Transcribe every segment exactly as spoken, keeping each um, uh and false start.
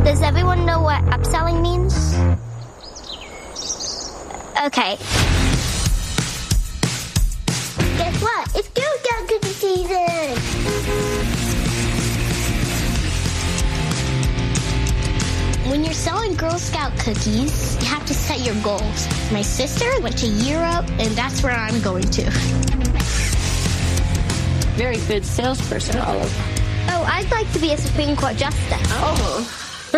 Does everyone know what upselling means? Okay. Guess what? It's Girl Scout cookie season! When you're selling Girl Scout cookies, you have to set your goals. My sister went to Europe, and that's where I'm going to. Very good salesperson, Olive. Oh, I'd like to be a Supreme Court justice. Oh.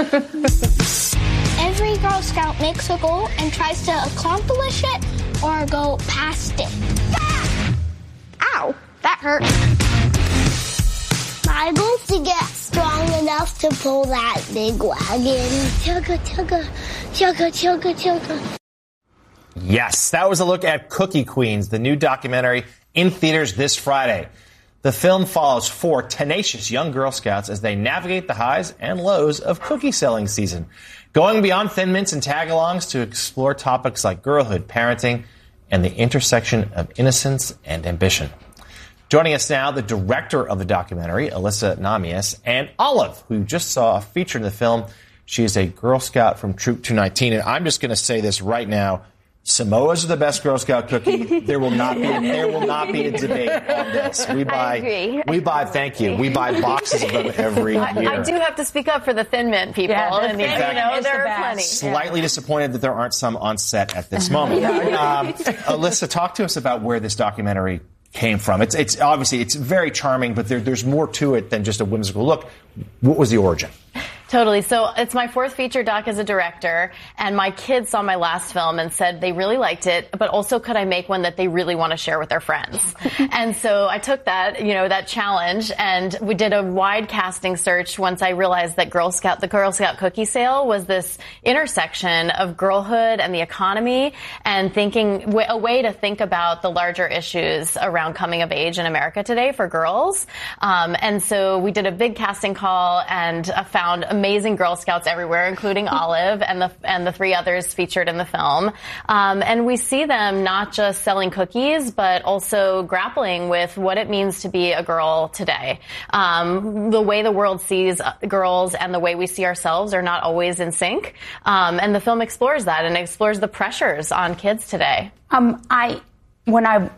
Every Girl Scout makes a goal and tries to accomplish it or go past it. Ah! Ow, that hurt. My goal is to get strong enough to pull that big wagon. Chugga, chugga, chugga, chugga, chugga. Yes, that was a look at Cookie Queens, the new documentary in theaters this Friday. The film follows four tenacious young Girl Scouts as they navigate the highs and lows of cookie selling season, going beyond Thin Mints and tag-alongs to explore topics like girlhood, parenting, and the intersection of innocence and ambition. Joining us now, the director of the documentary, Alyssa Namias, and Olive, who just saw a feature in the film. She is a Girl Scout from Troop two nineteen, and I'm just going to say this right now. Samoas are the best Girl Scout cookie. There will not be there will not be a debate on this. We buy I agree. we buy thank you. We buy boxes of them every year. I, I do have to speak up for the Thin Mint people. Yeah, the and Thin you Mint know, is there the are plenty. best. Slightly disappointed that there aren't some on set at this moment. um, Alyssa, talk to us about where this documentary came from. It's it's obviously it's very charming, but there, there's more to it than just a whimsical look. What was the origin? Totally. So it's my fourth feature doc as a director, and my kids saw my last film and said they really liked it, but also could I make one that they really want to share with their friends? And so I took that, you know, that challenge, and we did a wide casting search once I realized that Girl Scout, the Girl Scout cookie sale was this intersection of girlhood and the economy, and thinking a way to think about the larger issues around coming of age in America today for girls. Um, and so we did a big casting call and uh, found amazing Girl Scouts everywhere, including Olive and the and the three others featured in the film. Um, and we see them not just selling cookies, but also grappling with what it means to be a girl today. Um, the way the world sees girls and the way we see ourselves are not always in sync. Um, and the film explores that and explores the pressures on kids today. Um, I when I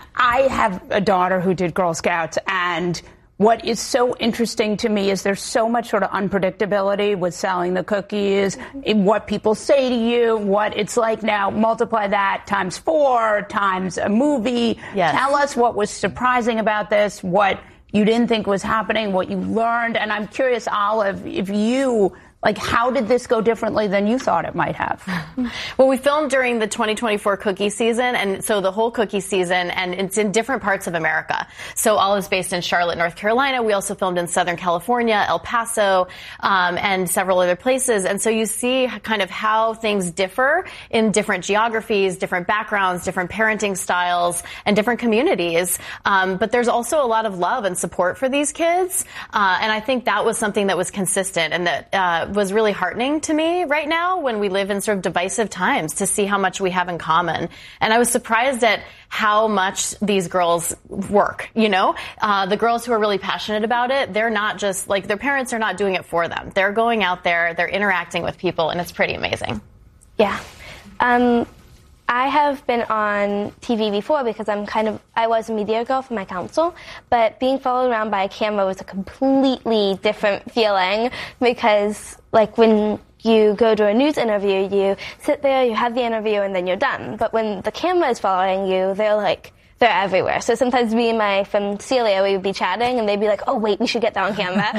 I have a daughter who did Girl Scouts, and what is so interesting to me is there's so much sort of unpredictability with selling the cookies, mm-hmm. what people say to you, what it's like now. Multiply that times four, times a movie. Yes. Tell us what was surprising about this, what you didn't think was happening, what you learned. And I'm curious, Olive, if you... Like, how did this go differently than you thought it might have? Well, we filmed during the twenty twenty-four cookie season, and so the whole cookie season, and it's in different parts of America. So Olive's based in Charlotte, North Carolina. We also filmed in Southern California, El Paso, um, and several other places. And so you see kind of how things differ in different geographies, different backgrounds, different parenting styles, and different communities. Um, but there's also a lot of love and support for these kids. Uh, and I think that was something that was consistent and that, uh, was really heartening to me right now when we live in sort of divisive times, to see how much we have in common. And I was surprised at how much these girls work, you know? Uh, the girls who are really passionate about it, they're not just, like, their parents are not doing it for them. They're going out there, they're interacting with people, and it's pretty amazing. Yeah. Um, I have been on T V before because I'm kind of, I was a media girl for my council, but being followed around by a camera was a completely different feeling because, like, when you go to a news interview, you sit there, you have the interview, and then you're done. But when the camera is following you, they're like, they're everywhere. So sometimes me and my friend Celia, we would be chatting, and they'd be like, oh, wait, we should get that on camera.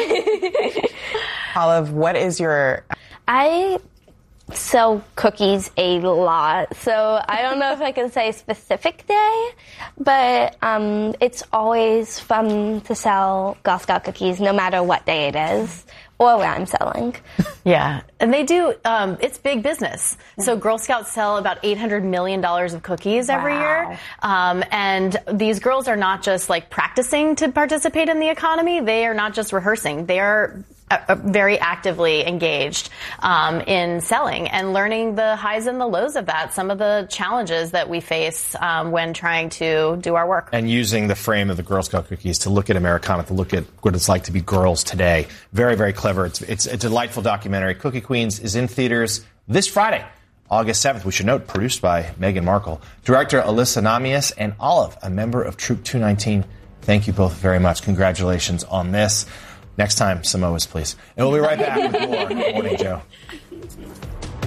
Olive, what is your... I sell cookies a lot, so I don't know if I can say a specific day, but um, it's always fun to sell Girl Scout cookies no matter what day it is or where I'm selling. Yeah, and they do, um, it's big business. So Girl Scouts sell about eight hundred million dollars of cookies every Wow. year. Um, and these girls are not just like practicing to participate in the economy. They are not just rehearsing. They are uh, very actively engaged um, in selling and learning the highs and the lows of that, some of the challenges that we face um, when trying to do our work. And using the frame of the Girl Scout cookies to look at Americana, to look at what it's like to be girls today. Very, very clever. It's, it's a delightful documentary. Cookie Queens is in theaters this Friday, August seventh. We should note, produced by Meghan Markle. Director Alyssa Namias and Olive, a member of Troop two nineteen. Thank you both very much. Congratulations on this. Next time, Samoas, please. And we'll be right back with more Morning Joe.